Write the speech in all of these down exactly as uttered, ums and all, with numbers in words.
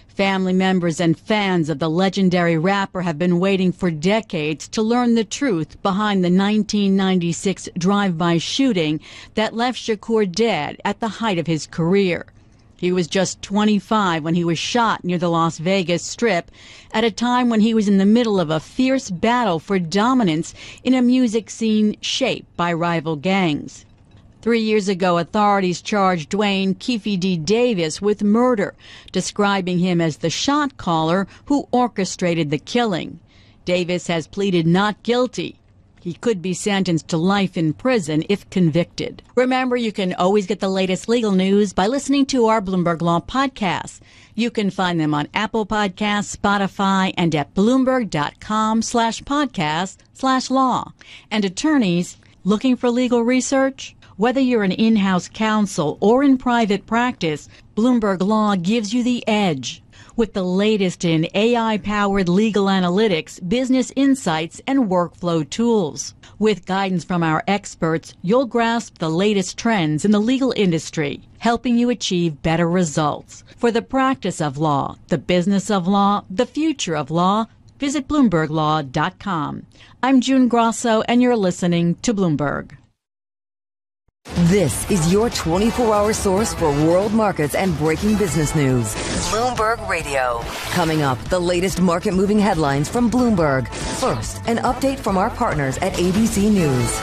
Family members and fans of the legendary rapper have been waiting for decades to learn the truth behind the nineteen ninety-six drive-by shooting that left Shakur dead at the height of his career. He was just twenty-five when he was shot near the Las Vegas Strip at a time when he was in the middle of a fierce battle for dominance in a music scene shaped by rival gangs. Three years ago, authorities charged Dwayne Keefe D. Davis with murder, describing him as the shot caller who orchestrated the killing. Davis has pleaded not guilty. He could be sentenced to life in prison if convicted. Remember, you can always get the latest legal news by listening to our Bloomberg Law podcasts. You can find them on Apple Podcasts, Spotify, and at Bloomberg.com slash podcast slash law. And attorneys looking for legal research? Whether you're an in-house counsel or in private practice, Bloomberg Law gives you the edge. With the latest in A I-powered legal analytics, business insights, and workflow tools. With guidance from our experts, you'll grasp the latest trends in the legal industry, helping you achieve better results. For the practice of law, the business of law, the future of law, visit Bloomberg Law dot com. I'm June Grosso, and you're listening to Bloomberg. This is your twenty-four hour source for world markets and breaking business news. Bloomberg Radio. Coming up, the latest market-moving headlines from Bloomberg. First, an update from our partners at A B C News.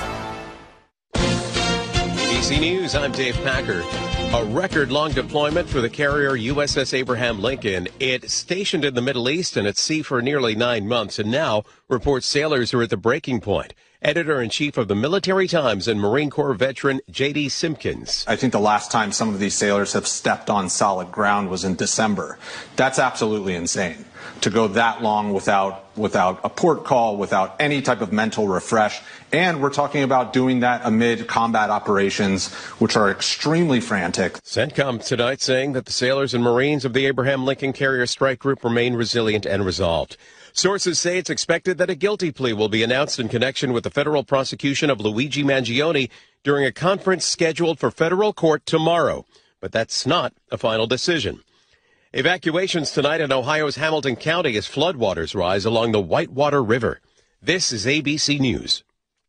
A B C News, I'm Dave Packer. A record-long deployment for the carrier U S S Abraham Lincoln. It's stationed in the Middle East and at sea for nearly nine months, and now reports sailors are at the breaking point. Editor-in-Chief of the Military Times and Marine Corps veteran J D. Simpkins. I think the last time some of these sailors have stepped on solid ground was in December. That's absolutely insane. To go that long without without a port call, without any type of mental refresh. And we're talking about doing that amid combat operations, which are extremely frantic. CENTCOM tonight saying that the sailors and Marines of the Abraham Lincoln Carrier Strike Group remain resilient and resolved. Sources say it's expected that a guilty plea will be announced in connection with the federal prosecution of Luigi Mangione during a conference scheduled for federal court tomorrow. But that's not a final decision. Evacuations tonight in Ohio's Hamilton County as floodwaters rise along the Whitewater River. This is A B C News.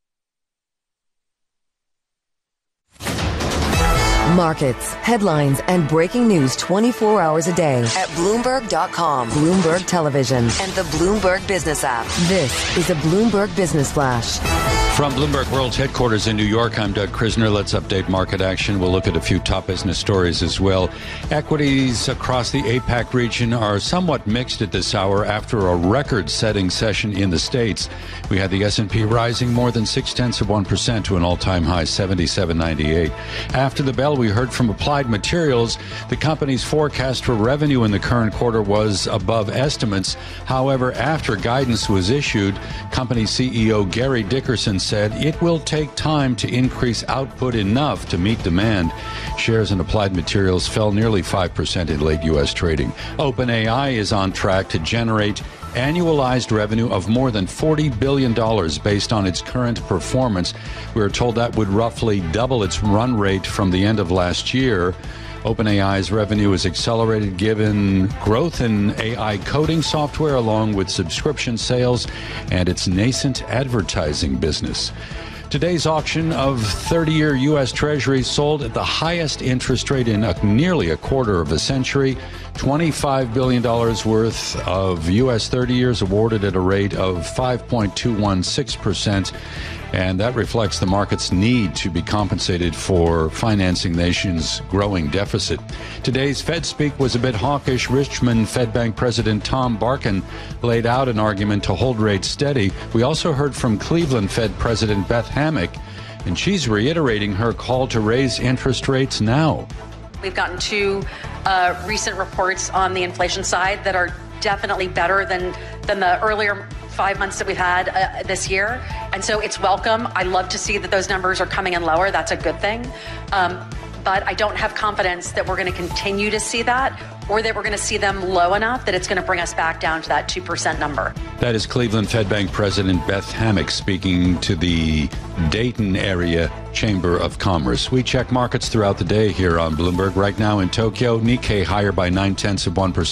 Markets, headlines, and breaking news twenty-four hours a day at Bloomberg dot com, Bloomberg Television, and the Bloomberg Business app. This is a Bloomberg Business Flash. From Bloomberg World's headquarters in New York, I'm Doug Krisner. Let's update market action. We'll look at a few top business stories as well. Equities across the APAC region are somewhat mixed at this hour after a record-setting session in the States. We had the S and P rising more than six-tenths of one percent to an all-time high, seventy-seven ninety-eight. After the bell, we heard from Applied Materials. The company's forecast for revenue in the current quarter was above estimates. However, after guidance was issued, company C E O Gary Dickerson said it will take time to increase output enough to meet demand. Shares in Applied Materials fell nearly five percent in late U S trading. OpenAI is on track to generate annualized revenue of more than forty billion dollars based on its current performance. We were told that would roughly double its run rate from the end of last year. OpenAI's revenue is accelerated given growth in A I coding software along with subscription sales and its nascent advertising business. Today's auction of thirty-year U S Treasuries sold at the highest interest rate in a, nearly a quarter of a century. twenty-five billion dollars worth of U S thirty years awarded at a rate of five point two one six percent. And that reflects the market's need to be compensated for financing the nation's growing deficit. Today's Fed speak was a bit hawkish. Richmond Fed Bank President Tom Barkin laid out an argument to hold rates steady. We also heard from Cleveland Fed President Beth Hammack, and she's reiterating her call to raise interest rates now. We've gotten two uh, recent reports on the inflation side that are definitely better than, than the earlier five months that we've had uh, this year. And so it's welcome. I love to see that those numbers are coming in lower. That's a good thing. Um, but I don't have confidence that we're going to continue to see that or that we're going to see them low enough that it's going to bring us back down to that two percent number. That is Cleveland Fed Bank President Beth Hammack speaking to the Dayton Area Chamber of Commerce. We check markets throughout the day here on Bloomberg. Right now in Tokyo, Nikkei higher by nine tenths of one percent.